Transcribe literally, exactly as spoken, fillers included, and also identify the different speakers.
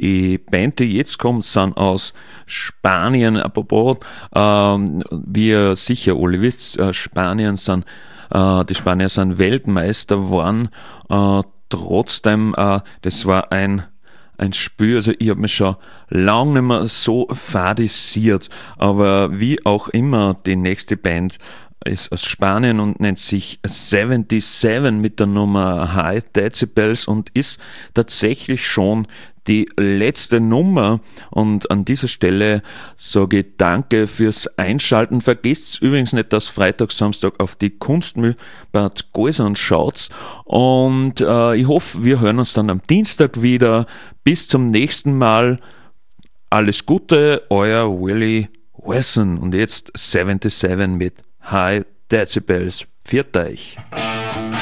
Speaker 1: Die Band, die jetzt kommt, sind aus Spanien. Apropos, ähm, wie ihr sicher alle wisst, äh, Spanien sind, äh, die Spanier sind Weltmeister geworden. Äh, trotzdem, äh, das war ein ein Spiel, also ich habe mich schon lange nicht mehr so fadisiert, aber wie auch immer, die nächste Band ist aus Spanien und nennt sich siebenundsiebzig mit der Nummer High Decibels und ist tatsächlich schon die letzte Nummer. Und an dieser Stelle sage ich danke fürs Einschalten. Vergesst übrigens nicht, dass Freitag, Samstag auf die Kunstmühl Bad Gäusern schaut. Und äh, ich hoffe, wir hören uns dann am Dienstag wieder. Bis zum nächsten Mal. Alles Gute, euer Willie Wesson. Und jetzt siebenundsiebzig mit High Decibels. Pfiat euch.